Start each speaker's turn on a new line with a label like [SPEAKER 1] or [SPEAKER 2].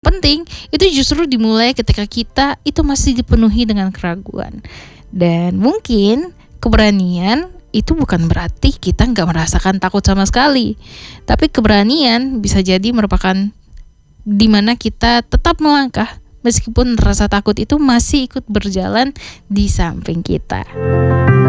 [SPEAKER 1] penting itu justru dimulai ketika kita itu masih dipenuhi dengan keraguan. Dan mungkin keberanian itu bukan berarti kita nggak merasakan takut sama sekali. Tapi keberanian bisa jadi merupakan dimana kita tetap melangkah meskipun rasa takut itu masih ikut berjalan di samping kita.